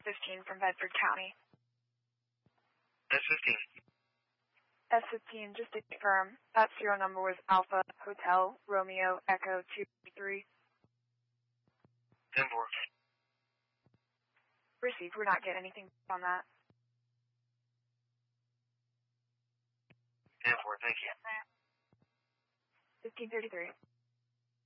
S15 from Bedford County. S15. S15, just to confirm, that serial number was Alpha Hotel Romeo Echo 23. 10-4. Received. We're not getting anything on that. 10-4, thank you. 1533.